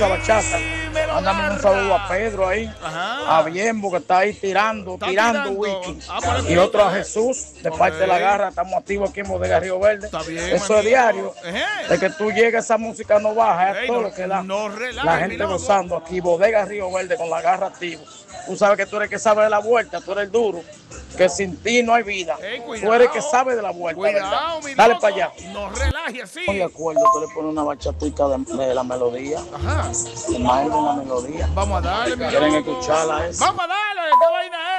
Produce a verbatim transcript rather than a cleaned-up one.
esa bachata. Mándame un saludo a Pedro ahí, Ajá. a Biembo que está ahí tirando, Está tirando, tirando. wiki. Ah, por eso Y yo- otro a Jesús, de Ok. parte de La Garra, estamos activos aquí en Bodega Río Verde. Está bien, Eso es manito. diario. Ejé. De que tú llegues, esa música no baja, es Ey, todo no- lo que da. no relajes, La mi gente loco. gozando aquí, Bodega Río Verde con La Garra activo. Tú sabes que tú eres el que sabe de la vuelta, tú eres el duro, que sin ti no hay vida. Ey, Tú cuidado. eres el que sabe de la vuelta, Cuidado, ¿verdad? mi Dale loco. para allá. No relaje así. Estoy de acuerdo, tú le pones una bachatica de, de la melodía. Ajá. Imagínate la melodía. Vamos a darle, mi Quieren loco. escucharla esa. Vamos a darle.